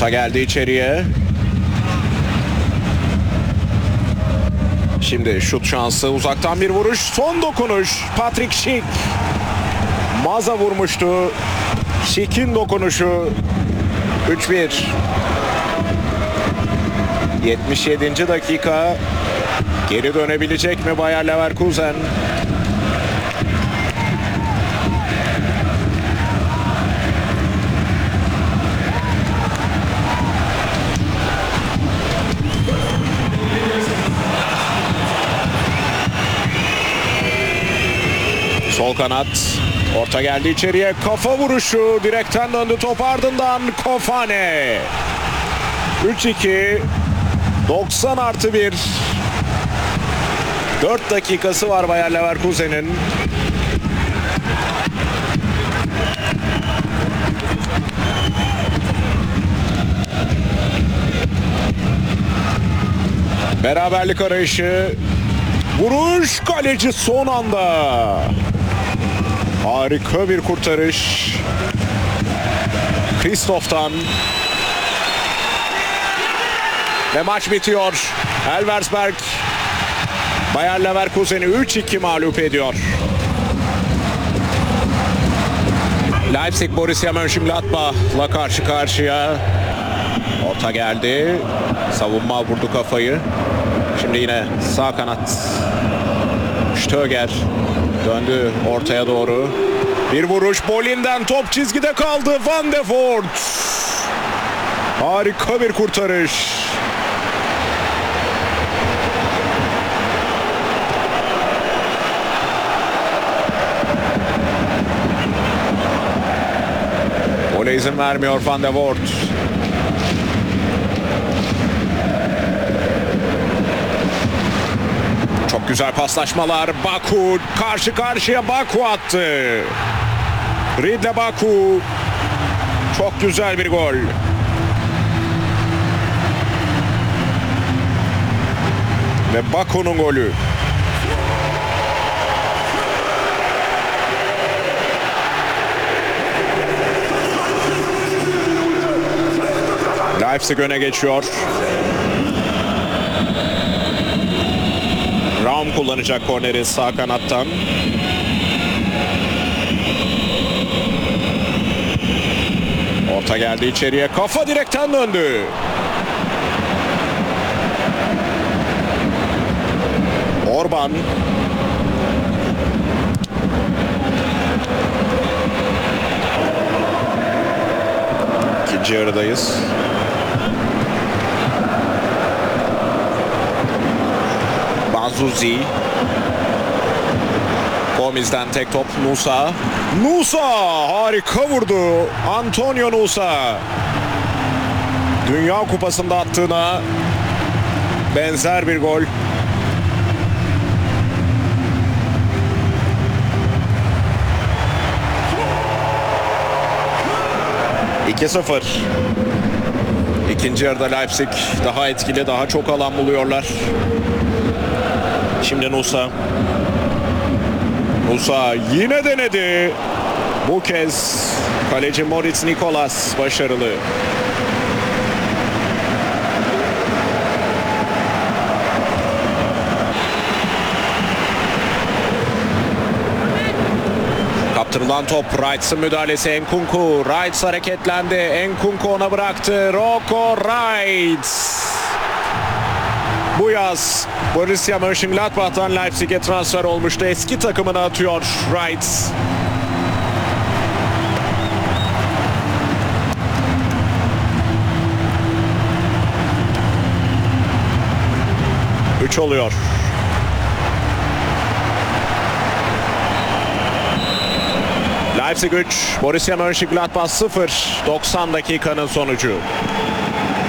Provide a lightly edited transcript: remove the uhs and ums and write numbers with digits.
Orta geldi içeriye. Şimdi şut şansı, uzaktan bir vuruş, son dokunuş. Patrick Schick. Maza vurmuştu. Schick'in dokunuşu. 3-1. 77. dakika. Geri dönebilecek mi Bayer Leverkusen? Sol kanat. Orta geldi içeriye. Kafa vuruşu. Direkten döndü top, ardından Kofane. 3-2. 90+1. 4 dakikası var Bayer Leverkusen'in. Beraberlik arayışı. Vuruş, kaleci son anda. Harika bir kurtarış. Christoph'tan. Ve maç bitiyor. Elversberg Bayer Leverkusen'i 3-2 mağlup ediyor. Leipzig Borussia Mönchengladbach'la karşı karşıya. Orta geldi. Savunma vurdu kafayı. Şimdi yine sağ kanat. Stöger döndü ortaya doğru. Bir vuruş, Bolin'den top çizgide kaldı. Van de Voort. Harika bir kurtarış. Gole izin vermiyor Van de Voort. Çok güzel paslaşmalar. Baku karşı karşıya, Baku attı. Ridle Baku. Çok güzel bir gol. Ve Baku'nun golü. Leipzig öne geçiyor. Raum kullanacak korneri sağ kanattan. Orta geldi içeriye. Kafa direkten döndü. Orban. İkinci yarıdayız. Banzuzi. Gomez'den tek top. Nusa. Nusa harika vurdu. Antonio Nusa. Dünya Kupası'nda attığına benzer bir gol. ...2-0. İkinci yarıda Leipzig daha etkili, daha çok alan buluyorlar. Şimdi Nusa. Nusa yine denedi. Bu kez kaleci Moritz Nikolas başarılı. Kaptırılan top, Wrights'ın müdahalesi, Enkunku. Wrights hareketlendi. Enkunku ona bıraktı. Rocco Wrights. Bu yaz Borussia Mönchengladbach'tan Leipzig'e transfer olmuştu. Eski takımına atıyor Wrights. Üç oluyor. Leipzig 3, Borussia Mönchengladbach 0. 90 dakikanın sonucu.